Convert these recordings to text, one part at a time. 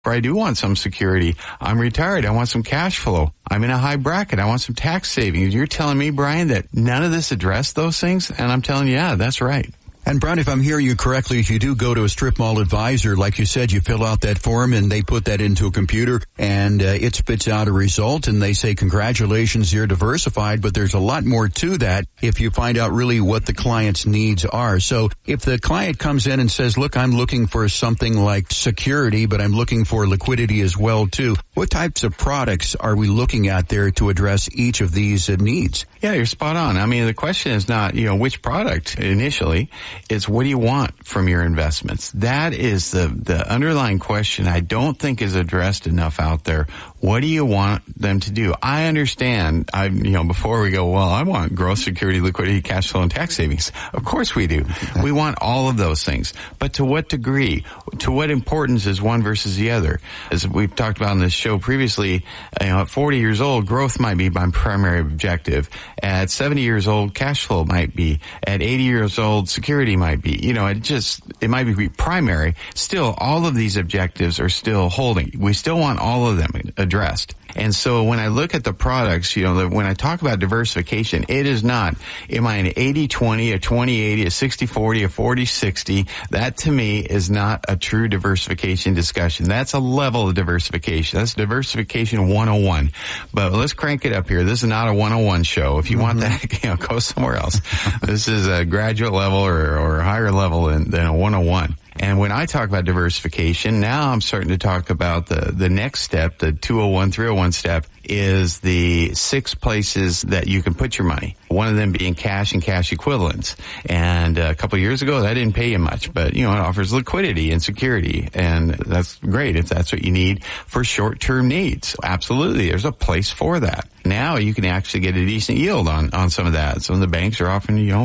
Or I do want some security. I'm retired. I want some cash flow. I'm in a high bracket. I want some tax savings. You're telling me, Brian, that none of this addressed those things? And I'm telling you, yeah, that's right. And Brian, if I'm hearing you correctly, if you do go to a strip mall advisor, like you said, you fill out that form and they put that into a computer and it spits out a result and they say, congratulations, you're diversified, but there's a lot more to that if you find out really what the client's needs are. So if the client comes in and says, look, I'm looking for something like security, but I'm looking for liquidity as well too, what types of products are we looking at there to address each of these needs? Yeah, you're spot on. I mean, the question is not, which product initially. It's what do you want from your investments? That is the underlying question I don't think is addressed enough out there. What do you want them to do? I understand, before we go, well, I want growth, security, liquidity, cash flow, and tax savings. Of course we do. We want all of those things. But to what degree? To what importance is one versus the other? As we've talked about in this show previously, at 40 years old, growth might be my primary objective. At 70 years old, cash flow might be. At 80 years old, security might be. It might be primary. Still, all of these objectives are still holding. We still want all of them addressed. And so when I look at the products, when I talk about diversification, it is not, am I an 80-20, a 20-80, a 60-40, a 40-60? That to me is not a true diversification discussion. That's a level of diversification. That's diversification 101. But let's crank it up here. This is not a 101 show. If you want that, go somewhere else. This is a graduate level or a higher level than a 101. And when I talk about diversification, now I'm starting to talk about the next step, the 201, 301 step, is the 6 places that you can put your money. One of them being cash and cash equivalents. And a couple of years ago, that didn't pay you much, but, it offers liquidity and security. And that's great if that's what you need for short-term needs. Absolutely. There's a place for that. Now you can actually get a decent yield on some of that. Some of the banks are offering, 5%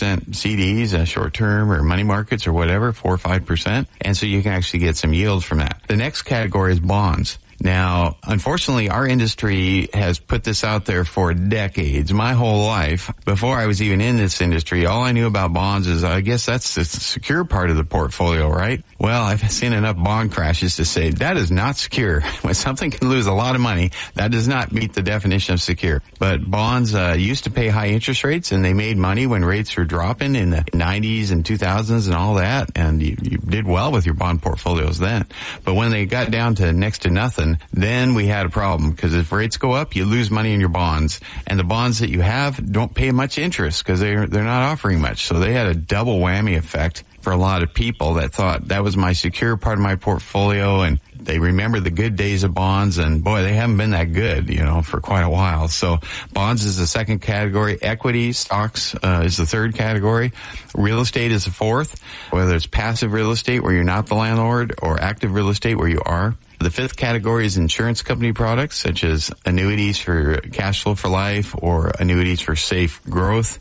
CDs, short-term or money markets or whatever, 4 or 5%. And so you can actually get some yield from that. The next category is bonds. Now, unfortunately, our industry has put this out there for decades. My whole life, before I was even in this industry, all I knew about bonds is, I guess that's the secure part of the portfolio, right? Well, I've seen enough bond crashes to say that is not secure. When something can lose a lot of money, that does not meet the definition of secure. But bonds used to pay high interest rates, and they made money when rates were dropping in the 90s and 2000s and all that, and you did well with your bond portfolios then. But when they got down to next to nothing, then we had a problem, because if rates go up, you lose money in your bonds, and the bonds that you have don't pay much interest because they're not offering much. So they had a double whammy effect for a lot of people that thought that was my secure part of my portfolio, and they remember the good days of bonds, and boy, they haven't been that good, for quite a while. So bonds is the second category. Equity, stocks, is the third category. Real estate is the fourth, whether it's passive real estate where you're not the landlord or active real estate where you are. The fifth category is insurance company products, such as annuities for cash flow for life or annuities for safe growth,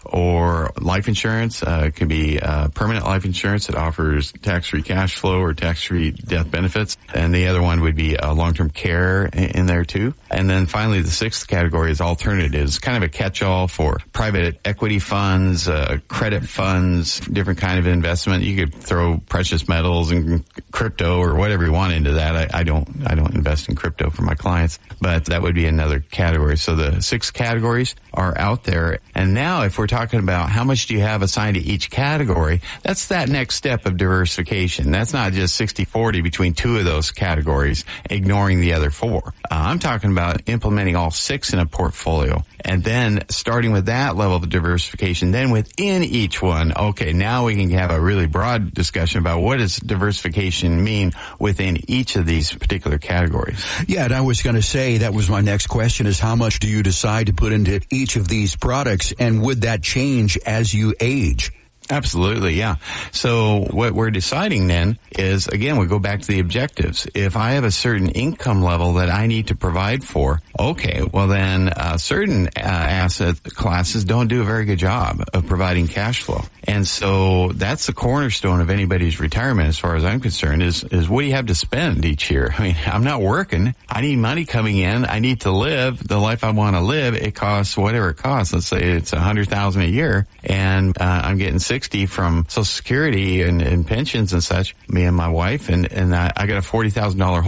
or life insurance. It can be permanent life insurance that offers tax-free cash flow or tax-free death benefits. And the other one would be long-term care in there too. And then finally, the sixth category is alternatives, kind of a catch-all for private equity funds, credit funds, different kind of investment. You could throw precious metals and crypto or whatever you want into that. I don't invest in crypto for my clients, but that would be another category. So the 6 categories are out there. And now if we're talking about how much do you have assigned to each category, that's that next step of diversification. That's not just 60-40 between 2 of those categories, ignoring the other 4. I'm talking about implementing all 6 in a portfolio, and then starting with that level of diversification. Then within each one, okay, now we can have a really broad discussion about what does diversification mean within each of these particular categories. Yeah, and I was going to say, that was my next question, is how much do you decide to put into each of these products, and would that change as you age? Absolutely, yeah. So what we're deciding then is, again, we go back to the objectives. If I have a certain income level that I need to provide for, okay, well then certain asset classes don't do a very good job of providing cash flow. And so that's the cornerstone of anybody's retirement, as far as I'm concerned, is what do you have to spend each year? I mean, I'm not working. I need money coming in. I need to live the life I want to live. It costs whatever it costs. Let's say it's $100,000 a year, and I'm getting 6 60 from Social Security and pensions and such, me and my wife, and I got a $40,000